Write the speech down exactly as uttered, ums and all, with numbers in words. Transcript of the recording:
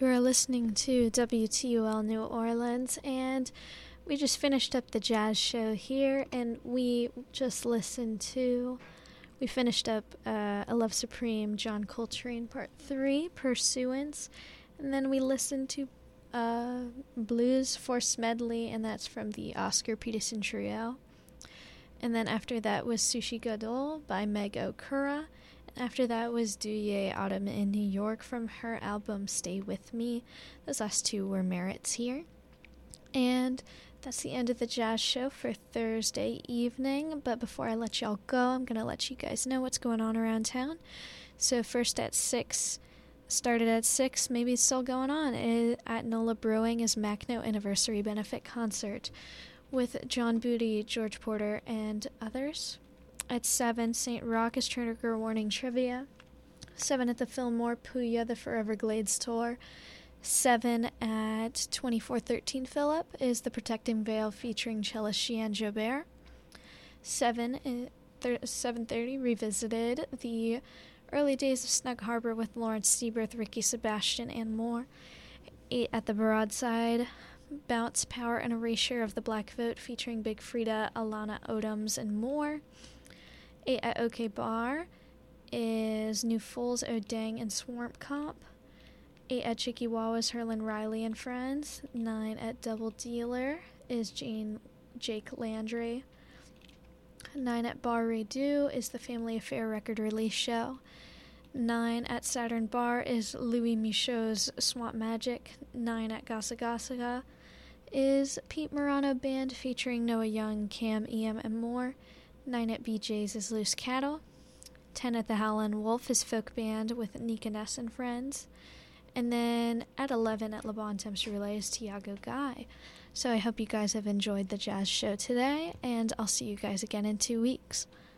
You are listening to W T U L New Orleans, and we just finished up the jazz show here, and we just listened to, we finished up uh, A Love Supreme, John Coltrane, Part three, Pursuance, and then we listened to uh, Blues Force Medley, and that's from the Oscar Peterson Trio. And then after that was Sushi Gadol by Meg Okura. After that was Douye Autumn in New York from her album Stay With Me. Those last two were Merits here. And that's the end of the jazz show for Thursday evening. But before I let y'all go, I'm going to let you guys know what's going on around town. So first at six, started at six, maybe it's still going on, at NOLA Brewing is Macno Anniversary Benefit Concert with John Booty, George Porter, and others. At seven, Saint Roch is Trigger Warning Trivia. seven at the Fillmore, Puya, the Forever Glades Tour. seven at twenty-four thirteen Phillip is The Protecting Veil featuring cellist Shian Jobert. seven, seven thirty, Revisited, the early days of Snug Harbor with Lawrence Seaberth, Ricky Sebastian, and more. eight at the Broadside, Bounce, Power, and Erasure of the Black Vote featuring Big Frida, Alana Odoms, and more. eight at OK Bar is New Fools, O'Dang, and Swamp Cop. eight at Chickawawa's Herlin Riley and Friends. nine at Double Dealer is Jane Jake Landry. nine at Bar Redo is the Family Affair record release show. nine at Saturn Bar is Louis Michaud's Swamp Magic. nine at Gasa Gasa is Pete Morano Band featuring Noah Young, Cam, E M, and more. nine at B J's is Loose Cattle. ten at the Howlin' Wolf is Folk Band with Nika Ness and Friends. And then at eleven at Le Bon Temps Relay is Tiago Guy. So I hope you guys have enjoyed the jazz show today, and I'll see you guys again in two weeks.